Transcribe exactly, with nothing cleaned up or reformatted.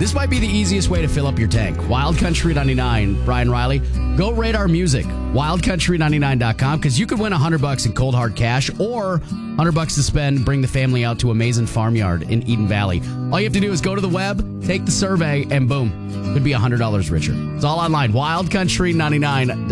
This might be the easiest way to fill up your tank. Wild Country ninety-nine, Brian Riley. Go rate our music, wild country ninety-nine dot com, because you could win one hundred bucks in cold hard cash or one hundred bucks to spend, bring the family out to Amazing Farmyard in Eden Valley. All you have to do is go to the web, take the survey, and boom, could be one hundred dollars richer. It's all online, wild country ninety-nine dot com.